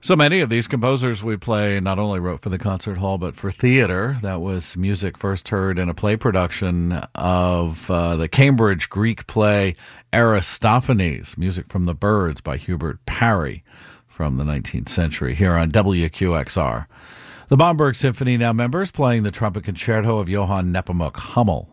So many of these composers we play not only wrote for the concert hall, but for theater. That was music first heard in a play production of the Cambridge Greek play Aristophanes, music from The Birds by Hubert Parry from the 19th century, here on WQXR. The Bomberg Symphony now members playing the trumpet concerto of Johann Nepomuk Hummel.